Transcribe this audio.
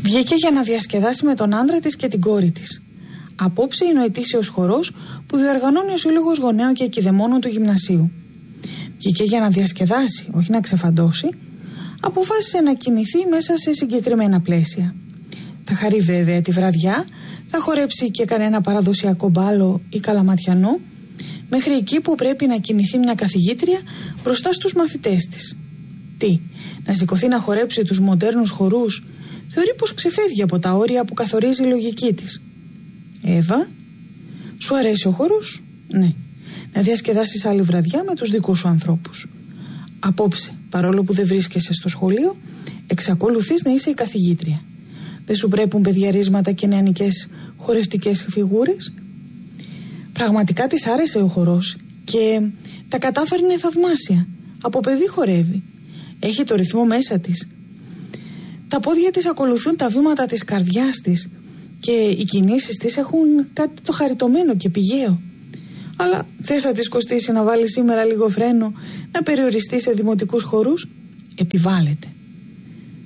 Βγήκε για να διασκεδάσει με τον άντρα της και την κόρη της. Απόψε είναι ο ετήσιος χορός που διοργανώνει ο Σύλλογος Γονέων και Κηδεμόνων του Γυμνασίου. Βγήκε για να διασκεδάσει, όχι να ξεφαντώσει. Αποφάσισε να κινηθεί μέσα σε συγκεκριμένα πλαίσια. Θα χαρεί βέβαια τη βραδιά, θα χορέψει και κανένα παραδοσιακό μπάλο ή καλαματιανό, μέχρι εκεί που πρέπει να κινηθεί μια καθηγήτρια μπροστά στους μαθητές της. Τι, να σηκωθεί να χορέψει τους μοντέρνους χορούς, θεωρεί πως ξεφεύγει από τα όρια που καθορίζει η λογική της. Εύα, σου αρέσει ο χορός? Ναι. Να διασκεδάσεις άλλη βραδιά με τους δικούς σου ανθρώπους. Απόψε, παρόλο που δεν βρίσκεσαι στο σχολείο, εξακολουθείς να είσαι η καθηγήτρια. Δεν σου πρέπουν παιδιαρίσματα και νεανικές χορευτικές φιγούρες? Πραγματικά της άρεσε ο χορός και τα κατάφερνε θαυμάσια. Από παιδί χορεύει. Έχει το ρυθμό μέσα της. Τα πόδια της ακολουθούν τα βήματα της καρδιάς της και οι κινήσεις της έχουν κάτι το χαριτωμένο και πηγαίο. Αλλά δεν θα της κοστίσει να βάλει σήμερα λίγο φρένο, να περιοριστεί σε δημοτικούς χορούς? Επιβάλλεται.